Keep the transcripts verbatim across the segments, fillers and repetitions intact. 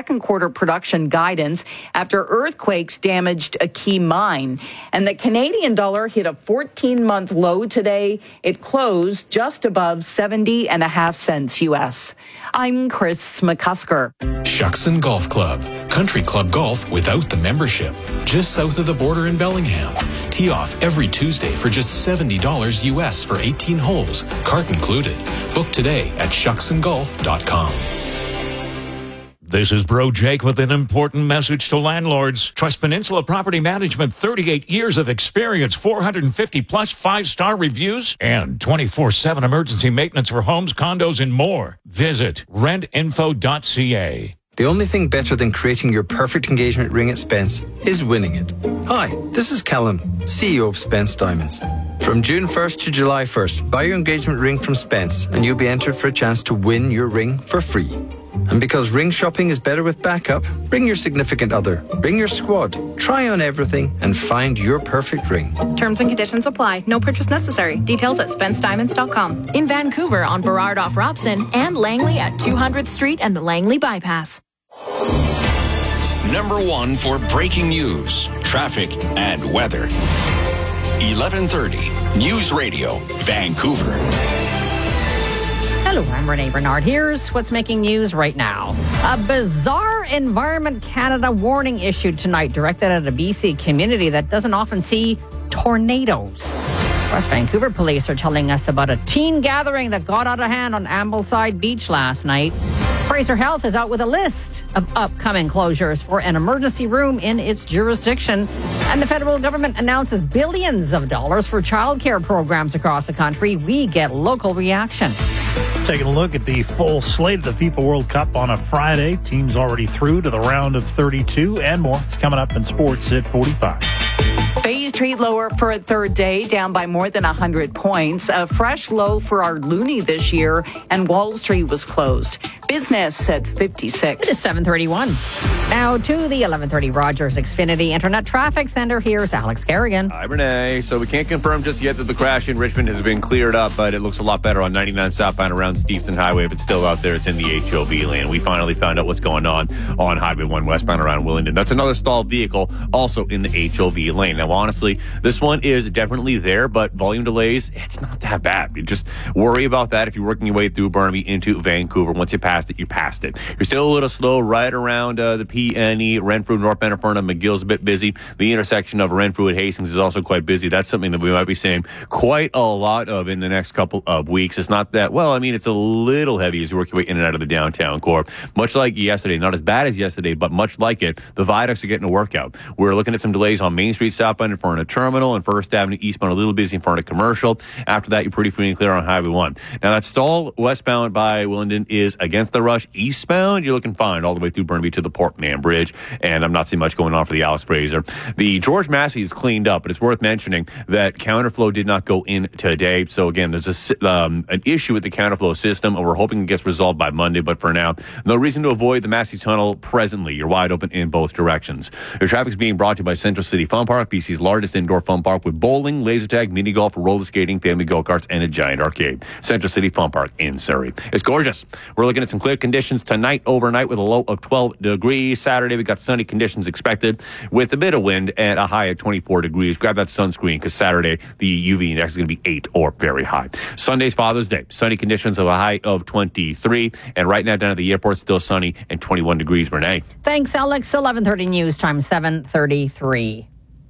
second quarter production guidance after earthquakes damaged a key mine. And the Canadian dollar hit a fourteen-month low today. It closed just above seventy and a half cents U S. I'm Chris McCusker. Shuckson Golf Club. Country club golf without the membership. Just south of the border in Bellingham. Tee off every Tuesday for just seventy dollars U S for eighteen holes. Cart included. Book today at shuckson golf dot com. This is Bro Jake with an important message to landlords. Trust Peninsula Property Management, thirty-eight years of experience, four hundred fifty plus five-star reviews, and twenty-four seven emergency maintenance for homes, condos, and more. Visit rent info dot c a. The only thing better than creating your perfect engagement ring at Spence is winning it. Hi, this is Callum, C E O of Spence Diamonds. From June first to July first, buy your engagement ring from Spence and you'll be entered for a chance to win your ring for free. And because ring shopping is better with backup, bring your significant other, bring your squad, try on everything and find your perfect ring. Terms and conditions apply. No purchase necessary. Details at spence diamonds dot com. In Vancouver on Burrard off Robson and Langley at two hundredth Street and the Langley Bypass. Number one for breaking news, traffic, and weather. eleven thirty News Radio, Vancouver. Hello, I'm Renee Bernard. Here's what's making news right now. A bizarre Environment Canada warning issued tonight directed at a B C community that doesn't often see tornadoes. West Vancouver police are telling us about a teen gathering that got out of hand on Ambleside Beach last night. Fraser Health is out with a list of upcoming closures for an emergency room in its jurisdiction. And the federal government announces billions of dollars for childcare programs across the country. We get local reaction. Taking a look at the full slate of the FIFA World Cup on a Friday. Teams already through to the round of thirty-two and more. It's coming up in sports at forty-five. Bay Street lower for a third day, down by more than one hundred points. A fresh low for our loonie this year, and Wall Street was closed. Business at fifty-six. It is seven thirty-one. Now to the eleven thirty Rogers Xfinity Internet Traffic Center. Here's Alex Kerrigan. Hi, Renee. So we can't confirm just yet that the crash in Richmond has been cleared up, but it looks a lot better on ninety-nine southbound around Steveston Highway. If it's still out there, it's in the H O V lane. We finally found out what's going on on Highway one westbound around Willingdon. That's another stalled vehicle also in the H O V lane. Now, honestly, this one is definitely there, but volume delays, it's not that bad. You just worry about that if you're working your way through Burnaby into Vancouver. Once you passed it, you passed it. You're still a little slow right around uh, the P N E, Renfrew, North Benefern, and McGill's a bit busy. The intersection of Renfrew and Hastings is also quite busy. That's something that we might be seeing quite a lot of in the next couple of weeks. It's not that, well, I mean, it's a little heavy as you work your way in and out of the downtown core. Much like yesterday, not as bad as yesterday, but much like it, the viaducts are getting a workout. We're looking at some delays on Main Street southbound in front of Terminal and First Avenue eastbound, a little busy in front of Commercial. After that, you're pretty free and clear on Highway one. Now, that stall westbound by Willingdon is against the rush. Eastbound, you're looking fine all the way through Burnaby to the Port Mann Bridge, and I'm not seeing much going on for the Alex Fraser. The George Massey is cleaned up, but it's worth mentioning that counterflow did not go in today. So again, there's a, um, an issue with the counterflow system, and we're hoping it gets resolved by Monday. But for now, no reason to avoid the Massey Tunnel presently. You're wide open in both directions. Your traffic's being brought to you by Central City Fun Park, B C's largest indoor fun park with bowling, laser tag, mini golf, roller skating, family go-karts, and a giant arcade. Central City Fun Park in Surrey. It's gorgeous. We're looking at some clear conditions tonight, overnight, with a low of twelve degrees. Saturday, we got sunny conditions expected with a bit of wind and a high of twenty-four degrees. Grab that sunscreen because Saturday, the U V index is going to be eight or very high. Sunday's Father's Day. Sunny conditions of a high of twenty-three. And right now, down at the airport, still sunny and twenty-one degrees. Renee. Thanks, Alex. eleven thirty News Time, seven thirty-three.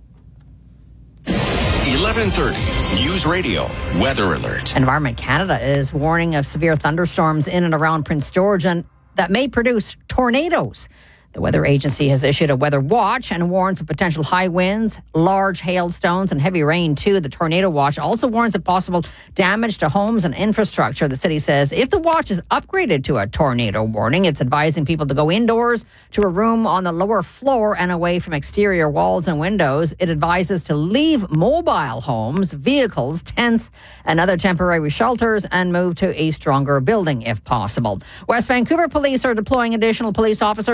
eleven thirty News Radio Weather Alert. Environment Canada is warning of severe thunderstorms in and around Prince George and that may produce tornadoes. The weather agency has issued a weather watch and warns of potential high winds, large hailstones, and heavy rain, too. The tornado watch also warns of possible damage to homes and infrastructure. The city says if the watch is upgraded to a tornado warning, it's advising people to go indoors to a room on the lower floor and away from exterior walls and windows. It advises to leave mobile homes, vehicles, tents, and other temporary shelters and move to a stronger building if possible. West Vancouver police are deploying additional police officers in Park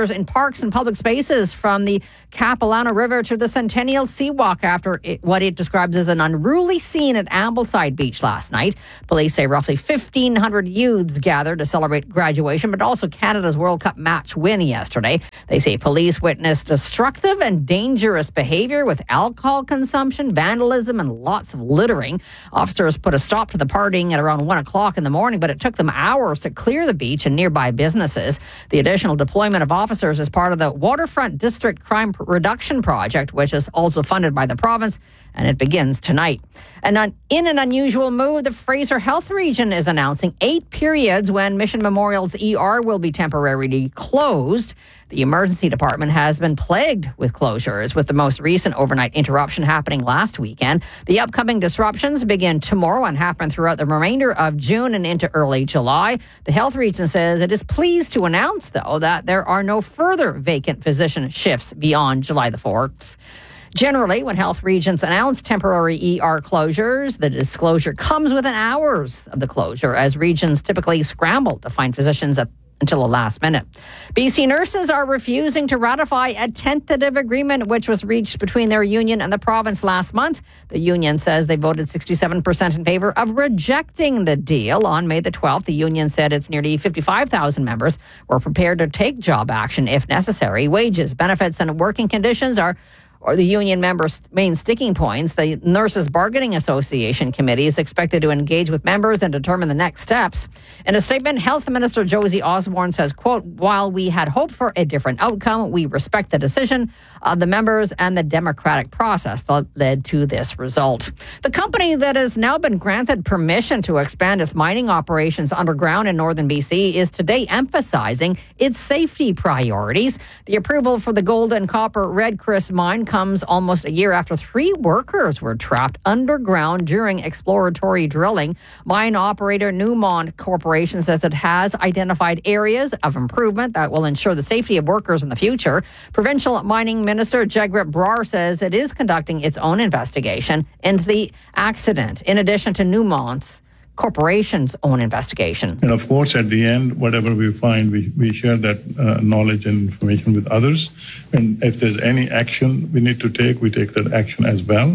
parks and public spaces from the Capilano River to the Centennial Seawalk after it, what it describes as an unruly scene at Ambleside Beach last night. Police say roughly fifteen hundred youths gathered to celebrate graduation, but also Canada's World Cup match win yesterday. They say police witnessed destructive and dangerous behavior with alcohol consumption, vandalism, and lots of littering. Officers put a stop to the partying at around one o'clock in the morning, but it took them hours to clear the beach and nearby businesses. The additional deployment of officers is part of the Waterfront District Crime Reduction Project, which is also funded by the province, and it begins tonight. And on, in an unusual move, the Fraser Health Region is announcing eight periods when Mission Memorial's E R will be temporarily closed. The emergency department has been plagued with closures, with the most recent overnight interruption happening last weekend. The upcoming disruptions begin tomorrow and happen throughout the remainder of June and into early July. The health region says it is pleased to announce, though, that there are no further vacant physician shifts beyond July the fourth. Generally, when health regions announce temporary E R closures, the disclosure comes within hours of the closure, as regions typically scramble to find physicians at until the last minute. B C nurses are refusing to ratify a tentative agreement which was reached between their union and the province last month. The union says they voted sixty-seven percent in favor of rejecting the deal. On May the twelfth, the union said its nearly fifty-five thousand members were prepared to take job action if necessary. Wages, benefits, and working conditions are or the union members' main sticking points. The Nurses Bargaining Association committee is expected to engage with members and determine the next steps. In a statement, Health Minister Josie Osborne says, quote, while we had hoped for a different outcome, we respect the decision of the members and the democratic process that led to this result. The company that has now been granted permission to expand its mining operations underground in northern B C is today emphasizing its safety priorities. The approval for the gold and copper Red Chris mine comes almost a year after three workers were trapped underground during exploratory drilling. Mine operator Newmont Corporation says it has identified areas of improvement that will ensure the safety of workers in the future. Provincial Mining Minister Jagrit Brar says it is conducting its own investigation into the accident, in addition to Newmont's corporation's own investigation. And of course, at the end, whatever we find, we, we share that uh, knowledge and information with others. And if there's any action we need to take, we take that action as well.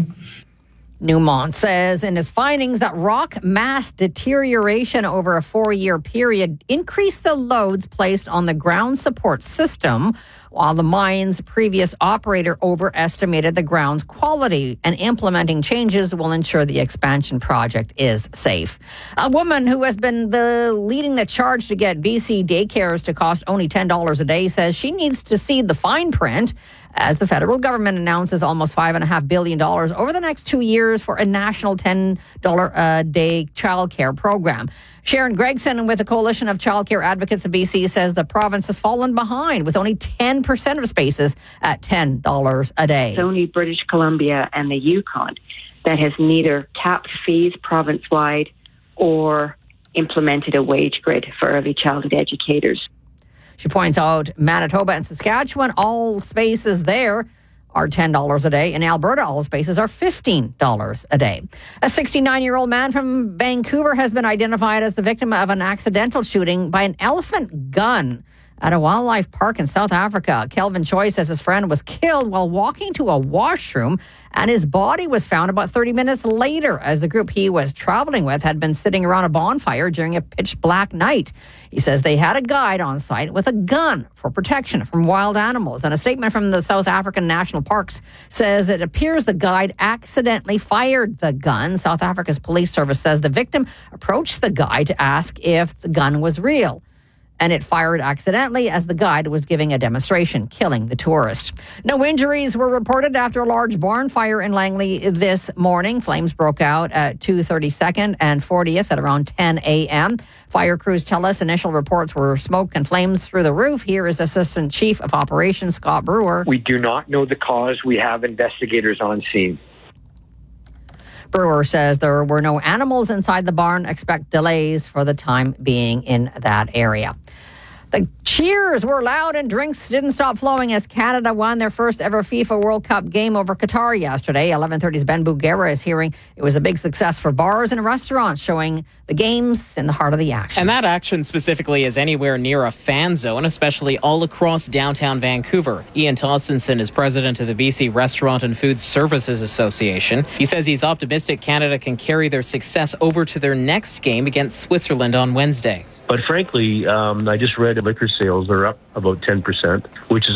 Newmont says in his findings that rock mass deterioration over a four-year period increased the loads placed on the ground support system, while the mine's previous operator overestimated the ground's quality, and implementing changes will ensure the expansion project is safe. A woman who has been the leading the charge to get B C daycares to cost only ten dollars a day says she needs to see the fine print as the federal government announces almost five point five billion dollars over the next two years for a national ten dollars a day childcare program. Sharon Gregson with the Coalition of Childcare Advocates of B C says the province has fallen behind with only ten percent of spaces at ten dollars a day. It's only British Columbia and the Yukon that has neither capped fees province-wide or implemented a wage grid for early childhood educators. She points out Manitoba and Saskatchewan, all spaces there are ten dollars a day. In Alberta, all spaces are fifteen dollars a day. A sixty-nine-year-old man from Vancouver has been identified as the victim of an accidental shooting by an elephant gun at a wildlife park in South Africa. Kelvin Choi says his friend was killed while walking to a washroom, and his body was found about thirty minutes later, as the group he was traveling with had been sitting around a bonfire during a pitch black night. He says they had a guide on site with a gun for protection from wild animals. And a statement from the South African National Parks says it appears the guide accidentally fired the gun. South Africa's police service says the victim approached the guide to ask if the gun was real, and it fired accidentally as the guide was giving a demonstration, killing the tourist. No injuries were reported after a large barn fire in Langley this morning. Flames broke out at two thirty-second and fortieth at around ten a.m. Fire crews tell us initial reports were smoke and flames through the roof. Here is Assistant Chief of Operations Scott Brewer. We do not know the cause. We have investigators on scene. Brewer says there were no animals inside the barn. Expect delays for the time being in that area. The cheers were loud and drinks didn't stop flowing as Canada won their first ever FIFA World Cup game over Qatar yesterday. eleven thirty's Ben Bugera is hearing it was a big success for bars and restaurants, showing the games in the heart of the action. And that action specifically is anywhere near a fan zone, especially all across downtown Vancouver. Ian Tostenson is president of the B C Restaurant and Food Services Association. He says he's optimistic Canada can carry their success over to their next game against Switzerland on Wednesday. But frankly, um, I just read liquor sales are up about ten percent, which is